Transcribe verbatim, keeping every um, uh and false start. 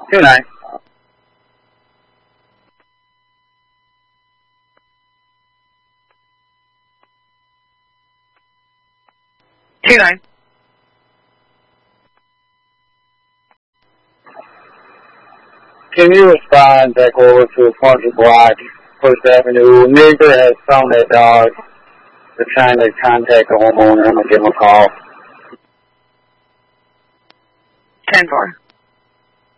Two nine. Two nine. Can you respond back over to Funky Block, First Avenue? Neighbor has found that dog. They're trying to contact the homeowner. I'm going to give him a call. ten four.